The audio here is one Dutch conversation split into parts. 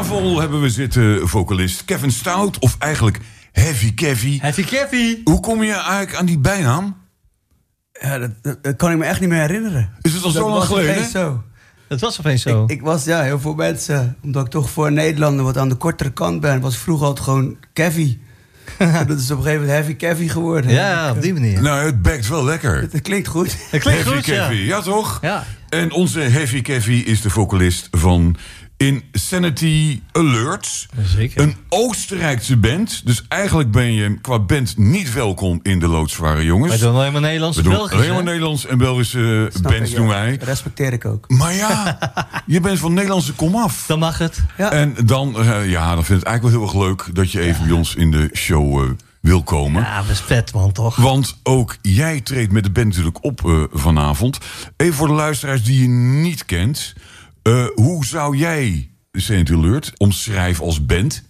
tafel hebben we zitten vocalist Kevin Stout, of eigenlijk Heavy Kevy. Heavy Kevy. Hoe kom je eigenlijk aan die bijnaam? Ja, dat kan ik me echt niet meer herinneren. Is het al zo lang geleden? Zo. Dat was opeens zo. Ik was heel veel mensen, omdat ik toch voor een Nederlander wat aan de kortere kant ben, was ik vroeger altijd gewoon Kevy. Dat is op een gegeven moment Heavy Kevy geworden. Ja, op die manier. Nou, het bekt wel lekker. Het klinkt goed. Het klinkt Heavy goed, Kevy, ja. ja toch? Ja. En onze Heavy Kevy is de vocalist van Insanity Alerts. Zeker. Een Oostenrijkse band. Dus eigenlijk ben je qua band niet welkom in de loodzware jongens. Wij doen alleen maar Nederlands en We doen Belgisch. alleen maar Nederlands en Belgische Snap bands ik, doen ja. wij. Respecteer ik ook. Maar ja, je bent van Nederlandse komaf. Dan mag het. Ja. En dan, dan vind ik het eigenlijk wel heel erg leuk dat je even bij ons in de show wil komen. Ja, dat is vet, man, toch? Want ook jij treedt met de band natuurlijk op vanavond. Even voor de luisteraars die je niet kent. Hoe zou jij Insanity Alert omschrijven als band?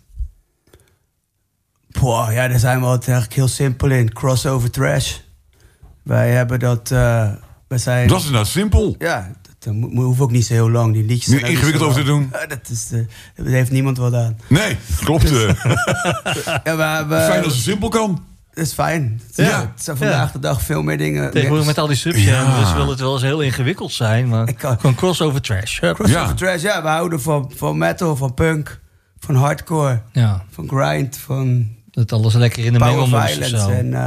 Boah, ja, daar zijn we altijd eigenlijk heel simpel in. Crossover trash. Wij hebben dat... wij zijn, Dat is inderdaad simpel. Ja, dat hoeft ook niet zo heel lang. Die liedjes Nu zijn ook ingewikkeld niet over zo te lang. doen. Ja, dat heeft niemand wat aan. Nee, klopt. Ja, Fijn als het simpel kan. Dat is fijn. Ja. Het zijn vandaag de dag veel meer dingen. Tegenwoordig met al die subgenres wil het wel eens heel ingewikkeld zijn. Maar Ik kan- gewoon crossover trash. Crossover Ja. trash, ja. We houden van metal, van punk, van hardcore, Ja, van grind, van dat alles lekker in de power mengelmoes of violence. zo. En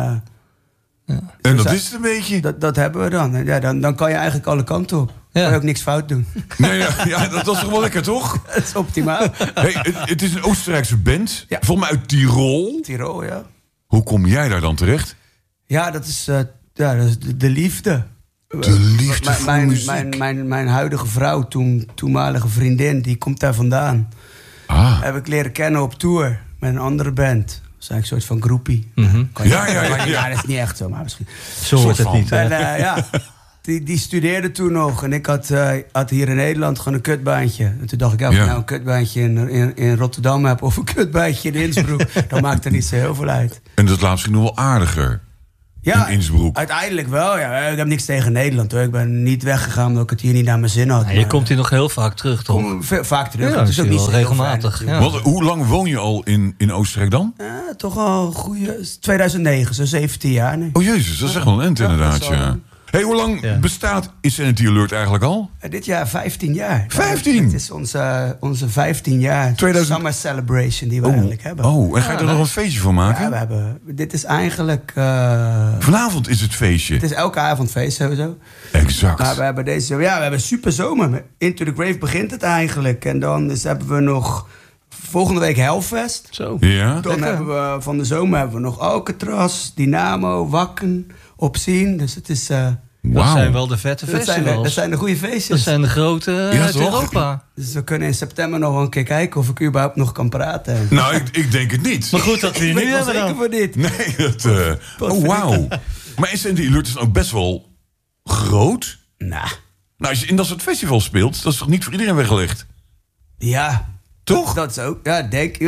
En dat Dus, is het een beetje. dat hebben we dan. En ja, dan kan je eigenlijk alle kanten op. Ja. Kan je ook niks fout doen. Nee, ja, dat was toch wel lekker, toch? Dat is optimaal. Hey, het is een Oostenrijkse band. Ja. Volgens mij uit Tirol. Tirol, ja. Hoe kom jij daar dan terecht? Ja, dat is de liefde. De liefde voor mijn, muziek. mijn huidige vrouw, toenmalige vriendin, die komt daar vandaan. Heb ik leren kennen op tour met een andere band. Dat is eigenlijk een soort van groepie. Kan je- Ja. dat is niet echt zo, maar misschien. Zo wordt het van. niet. hè? En ja, die studeerde toen nog. En ik had hier in Nederland gewoon een kutbaantje. En toen dacht ik, of ik nou een kutbaantje in Rotterdam heb of een kutbaantje in Innsbruck, dan maakt er niet zo heel veel uit. En dat laat misschien nog wel aardiger. Ja, In Innsbruck. uiteindelijk wel. Ja. Ik heb niks tegen Nederland, hoor. Ik ben niet weggegaan omdat ik het hier niet naar mijn zin had. Ja, je komt hier nog heel vaak terug, toch? kom vaak terug. Ja, het is ook zie je niet wel zo heel regelmatig, fijn, ja. natuurlijk. Hoe lang woon je al in Oostenrijk dan? Toch al een goede... 2009, zo 17 jaar nu. Oh jezus, dat is echt wel een end Ja, inderdaad. dat is wel- Ja. Hey, hoe lang Ja. bestaat Insanity Alert eigenlijk al? Dit jaar 15 jaar. 15? Het is onze 15 jaar 2000 summer celebration die we eigenlijk hebben. Oh, en ga je er nog een feestje van maken? Ja, dit is eigenlijk... Vanavond is het feestje. het is elke avond feest sowieso. Exact. Maar we hebben we hebben super zomer. Into the Grave begint het eigenlijk. En dan hebben we nog volgende week Hellfest. Zo. Ja? Dan hebben we van de zomer hebben we nog Alcatraz, Dynamo, Wacken, Obscene. Dus het is... Dat zijn Wauw. wel de vette dat festivals. zijn de goede feestjes. Dat zijn de grote uit toch? Europa. Dus we kunnen in september nog wel een keer kijken of ik überhaupt nog kan praten. Nou, ik denk het niet. Maar goed dat we je Ik nu weet wel hebben zeker dan. voor dit. Nee, dat... oh, wauw. Maar Insanity Alert is ook best wel groot. Nou, Nou, als je in dat soort festivals speelt, dat is toch niet voor iedereen weggelegd? ja. Toch? Dat is ook... Ja,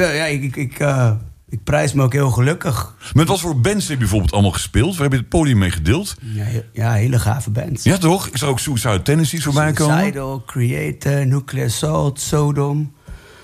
ik prijs me ook heel gelukkig. Met wat voor bands heb je bijvoorbeeld allemaal gespeeld? Waar heb je het podium mee gedeeld? Ja, hele gave bands. Ja, toch? Ik zag ook Suicide Tendencies voorbij komen. Suicidal, Creator, Nuclear Assault, Sodom.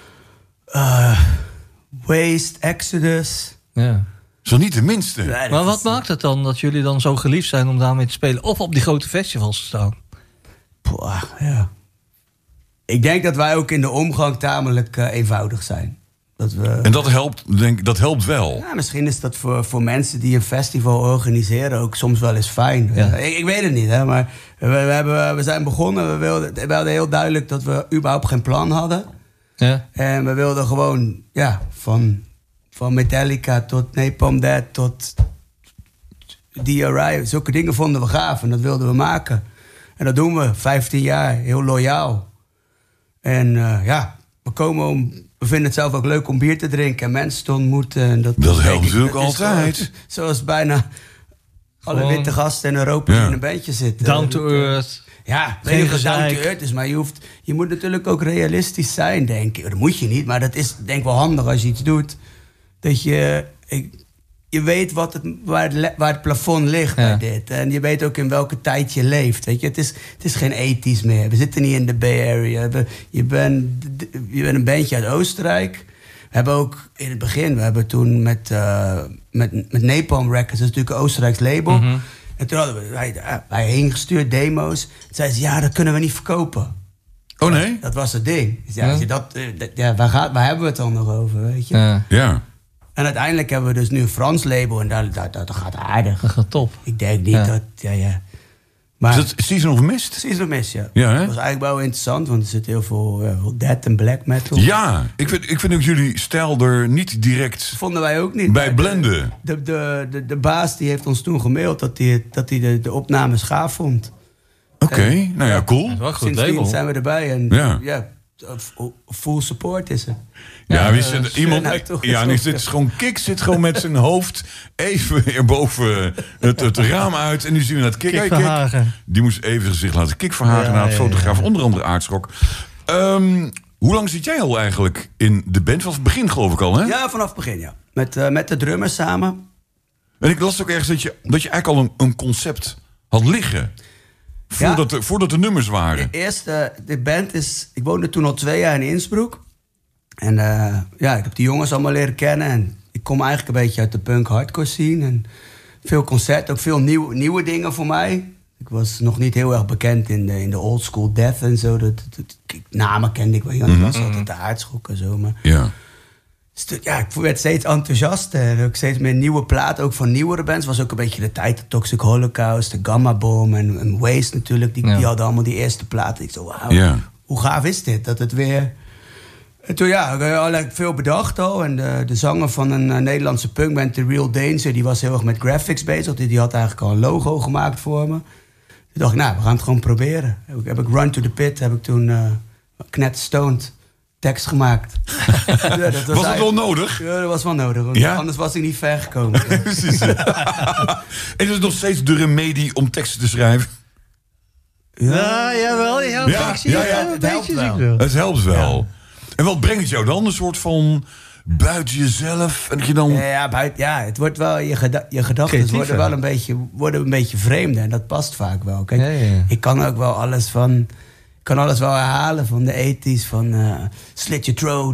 Waste, Exodus. Ja. Dat is wel niet de minste. Ja, dat Maar is- wat maakt het dan dat jullie dan zo geliefd zijn om daarmee te spelen? Of op die grote festivals te staan? Poeh, ja. Ik denk dat wij ook in de omgang tamelijk eenvoudig zijn. Dat we... En dat helpt wel. Ja, misschien is dat voor mensen die een festival organiseren ook soms wel eens fijn. Ja. Ik weet het niet, hè, maar we zijn begonnen. We hadden heel duidelijk dat we überhaupt geen plan hadden. Ja. En we wilden gewoon, ja, van Metallica tot Napalm Death tot DRI. Zulke dingen vonden we gaaf en dat wilden we maken. En dat doen we 15 jaar, heel loyaal. En ja, we vinden het zelf ook leuk om bier te drinken en mensen te ontmoeten. En dat helpt denk ik, natuurlijk dat is altijd. gewoon zoals bijna alle Gewoon- witte gasten in Europa die in een bandje zitten. Down to earth. Ja, Geen weet je wat down gezeik. to earth is, maar je moet natuurlijk ook realistisch zijn, denk ik. Dat moet je niet, maar dat is denk ik wel handig als je iets doet. Dat je... je weet waar het plafond ligt bij dit. En je weet ook in welke tijd je leeft. Weet je? Het is geen ethisch meer. We zitten niet in de Bay Area. Je bent een bandje uit Oostenrijk. We hebben ook in het begin... We hebben toen met Napalm Records... dat is natuurlijk een Oostenrijks label... Mm-hmm. En toen hadden we wij heen gestuurd demo's. Toen zeiden ze, dat kunnen we niet verkopen. Oh nee? Dat was het ding. Dus waar hebben we het dan nog over, weet je? Ja. En uiteindelijk hebben we dus nu een Frans label. En dat gaat aardig. Dat gaat top. Ik denk niet dat... Maar, is dat Season of Mist? Season of Mist, ja. Ja, hè? Dat was eigenlijk wel interessant, want er zit heel veel death en black metal. Ja, ik vind ook jullie stijl er niet direct... Vonden wij ook niet. Bij blenden. De baas die heeft ons toen gemaild dat hij de opnames gaaf vond. Oké, nou ja, cool. Wel goed Sindsdien label. zijn we erbij en full support is er. Ja, Kik zit gewoon met zijn hoofd even erboven het raam uit. En nu zien we dat Kik Verhagen. Die moest even zich laten. Kik Verhagen, fotograaf, onder andere Aardschok. Hoe lang zit jij al eigenlijk in de band? Vanaf het begin geloof ik al, hè? Ja, vanaf het begin, ja. Met de drummers samen. En ik las ook ergens dat je eigenlijk al een concept had liggen. Voordat de nummers waren. De band is... Ik woonde toen al 2 jaar in Innsbruck. En ik heb die jongens allemaal leren kennen. En ik kom eigenlijk een beetje uit de punk-hardcore scene. En veel concerten, ook veel nieuwe dingen voor mij. Ik was nog niet heel erg bekend in de old school death en zo. Namen kende ik wel. Ik was altijd de Aardschok en zo. Maar ik werd steeds enthousiaster. En ook steeds meer nieuwe platen, ook van nieuwere bands. Was ook een beetje de tijd de Toxic Holocaust, de Gamma Bomb en Waste natuurlijk. Die hadden allemaal die eerste platen. Ik zo, wauw, hoe gaaf is dit? Dat het weer... En toen veel bedacht al. En de zanger van een Nederlandse punkband, The Real Danger... die was heel erg met graphics bezig. Die had eigenlijk al een logo gemaakt voor me. Toen dacht ik, we gaan het gewoon proberen. Heb ik Run to the Pit, heb ik toen knetterstoned tekst gemaakt. Was dat wel nodig? Ja, dat was wel nodig. Want anders was ik niet ver gekomen. Precies. En is het nog steeds de remedie om teksten te schrijven? Ja, jawel. Het helpt wel. Het helpt wel. Ja. En wat brengt het jou dan? Een soort van buiten jezelf? En dat je dan... het wordt wel... Je gedachten worden een beetje vreemder. En dat past vaak wel. Kijk, ik kan ook wel alles van... Ik kan alles wel herhalen van de ethisch, van Slit Your Throat.